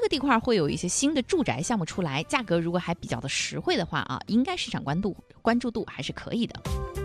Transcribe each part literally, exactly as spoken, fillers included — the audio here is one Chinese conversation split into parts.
个地块会有一些新的住宅项目出来，价格如果还比较的实惠的话啊，应该市场关注关注度还是可以的。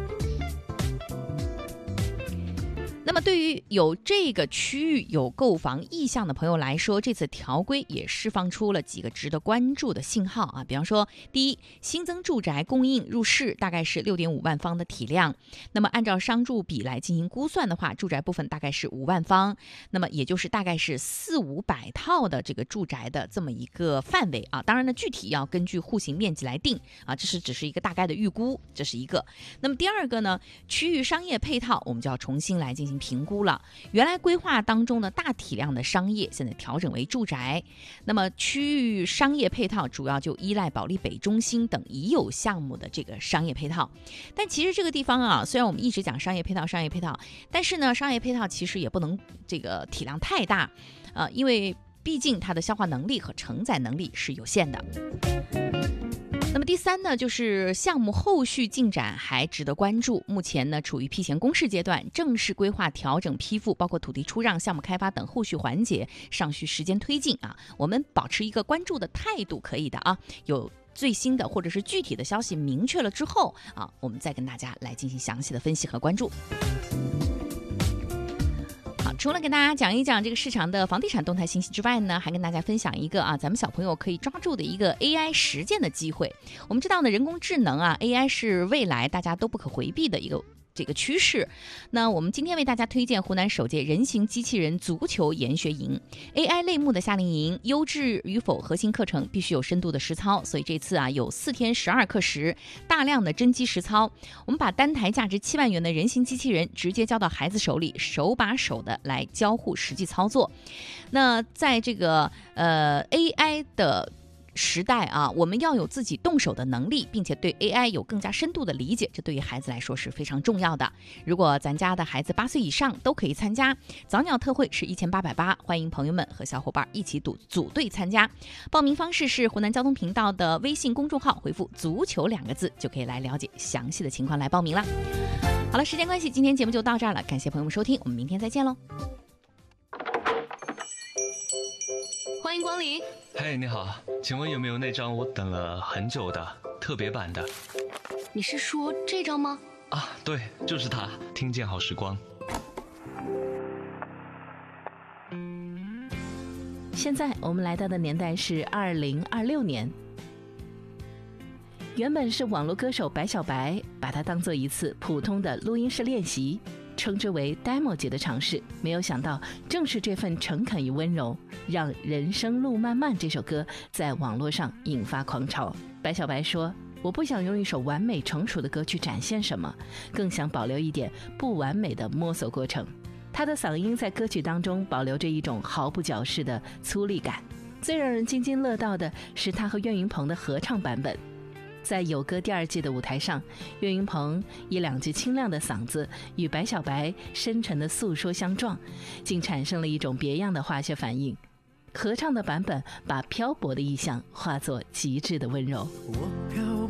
那么对于有这个区域有购房意向的朋友来说，这次条规也释放出了几个值得关注的信号啊。比方说，第一，新增住宅供应入市大概是 六点五万方的体量，那么按照商住比来进行估算的话，住宅部分大概是五万方，那么也就是大概是四五百套的这个住宅的这么一个范围啊。当然呢，具体要根据户型面积来定啊，这是只是一个大概的预估，这是一个。那么第二个呢，区域商业配套我们就要重新来进行评估了。原来规划当中的大体量的商业现在调整为住宅，那么区域商业配套主要就依赖保利北中心等已有项目的这个商业配套。但其实这个地方啊，虽然我们一直讲商业配套商业配套，但是呢，商业配套其实也不能这个体量太大，呃，因为毕竟它的消化能力和承载能力是有限的。那么第三呢，就是项目后续进展还值得关注。目前呢，处于批前公示阶段，正式规划调整批复，包括土地出让、项目开发等后续环节尚需时间推进啊。我们保持一个关注的态度，可以的啊。有最新的或者是具体的消息明确了之后啊，我们再跟大家来进行详细的分析和关注。除了跟大家讲一讲这个市场的房地产动态信息之外呢，还跟大家分享一个啊，咱们小朋友可以抓住的一个 A I 实践的机会。我们知道呢，人工智能啊 ，A I 是未来大家都不可回避的一个这个趋势。那我们今天为大家推荐湖南首届人形机器人足球研学营 A I 类目的夏令营，优质与否核心课程必须有深度的实操，所以这次啊有四天十二课时，大量的真机实操。我们把单台价值七万元的人形机器人直接交到孩子手里，手把手的来交互实际操作。那在这个呃 A I 的时代啊，我们要有自己动手的能力，并且对 A I 有更加深度的理解，这对于孩子来说是非常重要的。如果咱家的孩子八岁以上都可以参加，早鸟特惠是一千八百八，欢迎朋友们和小伙伴一起组组队参加。报名方式是湖南交通频道的微信公众号回复足球两个字，就可以来了解详细的情况来报名了。好了，时间关系，今天节目就到这儿了，感谢朋友们收听，我们明天再见喽。 欢迎光临。 嘿，你好，请问有没有那张我等了很久的特别版的？ 你是说这张吗？ 啊，对，就是它，听见好时光。 现在我们来到的年代是二零二六年。原本是网络歌手白小白把它当做一次普通的录音室练习，称之为 demo 级的尝试，没有想到正是这份诚恳与温柔，让《人生路漫漫》这首歌在网络上引发狂潮。白小白说，我不想用一首完美成熟的歌去展现什么，更想保留一点不完美的摸索过程。他的嗓音在歌曲当中保留着一种毫不矫饰的粗粝感。最让人津津乐道的是他和岳云鹏的合唱版本。在有歌第二季的舞台上，岳云鹏以两句清亮的嗓子与白小白深沉的诉说相撞，竟产生了一种别样的化学反应。合唱的版本把漂泊的意象化作极致的温柔。 我漂